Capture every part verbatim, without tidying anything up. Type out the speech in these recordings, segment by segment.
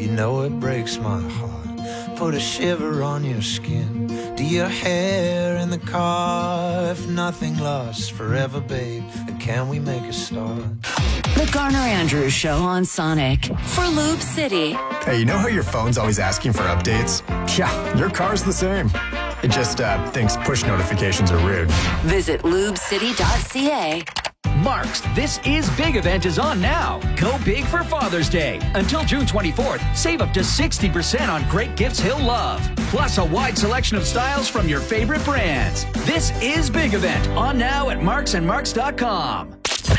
You know it breaks my heart, put a shiver on your skin. Do your hair in the car, if nothing lasts forever, babe, then can we make a start? The Garner Andrews Show on Sonic for Lube City. Hey, you know how your phone's always asking for updates? Yeah, your car's the same. It just uh, thinks push notifications are rude. Visit lube city dot c a. Mark's This Is Big event is on now. Go big for Father's Day. Until June twenty-fourth, save up to sixty percent on great gifts he'll love. Plus a wide selection of styles from your favorite brands. This Is Big event on now at marks and marks dot com.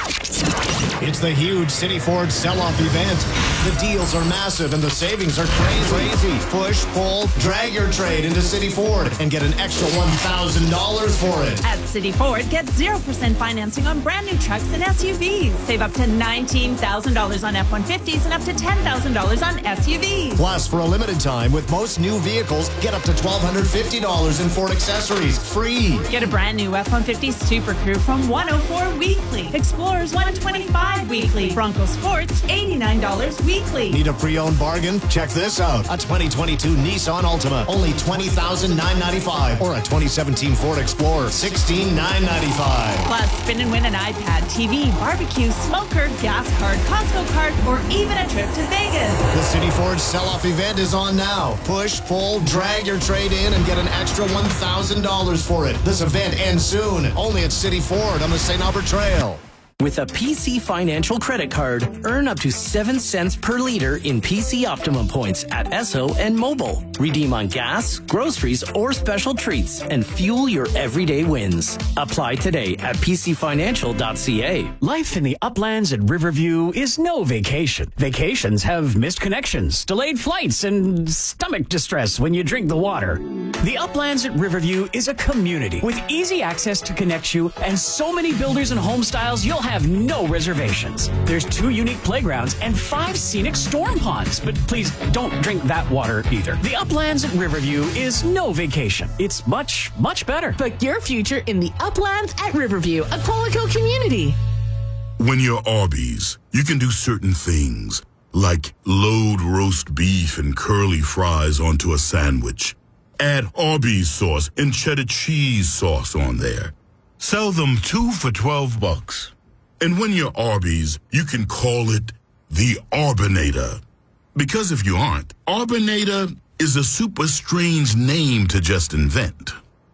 It's the huge City Ford sell-off event. The deals are massive and the savings are crazy. Crazy. Push, pull, drag your trade into City Ford and get an extra one thousand dollars for it. At City Ford, get zero percent financing on brand new trucks and S U Vs. Save up to nineteen thousand dollars on F one fifties and up to ten thousand dollars on S U Vs. Plus, for a limited time, with most new vehicles, get up to one thousand two hundred fifty dollars in Ford accessories free. Get a brand new F one fifty Super Crew from one hundred four weekly. Explorers one twenty-five weekly. Bronco Sports eighty-nine dollars weekly. Need a pre-owned bargain? Check this out. A twenty twenty-two Nissan Altima, only twenty thousand nine hundred ninety-five dollars. Or a twenty seventeen Ford Explorer, sixteen thousand nine hundred ninety-five dollars. Plus, spin and win an iPad, T V, barbecue, smoker, gas card, Costco card, or even a trip to Vegas. The City Ford sell-off event is on now. Push, pull, drag your trade in and get an extra one thousand dollars for it. This event ends soon. Only at City Ford on the Saint Albert Trail. With a P C Financial credit card, earn up to seven cents per liter in P C Optimum points at Esso and Mobile. Redeem on gas, groceries, or special treats and fuel your everyday wins. Apply today at p c financial dot c a. Life in the uplands at Riverview is no vacation. Vacations have missed connections, delayed flights, and stomach distress when you drink the water. The Uplands at Riverview is a community with easy access to connect you and so many builders and home styles you'll have no reservations. There's two unique playgrounds and five scenic storm ponds, but please don't drink that water either. The Uplands at Riverview is no vacation. It's much, much better. Put your future in the Uplands at Riverview, a Qualico community. When you're Arby's, you can do certain things, like load roast beef and curly fries onto a sandwich. Add Arby's sauce and cheddar cheese sauce on there. Sell them two for twelve bucks. And when you're Arby's, you can call it the Arbinator. Because if you aren't, Arbinator is a super strange name to just invent.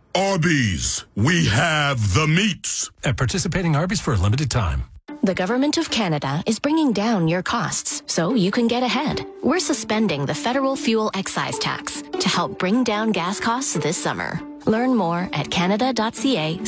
Arby's, we have the meats. At participating Arby's for a limited time. The Government of Canada is bringing down your costs so you can get ahead. We're suspending the federal fuel excise tax to help bring down gas costs this summer. Learn more at canada dot c a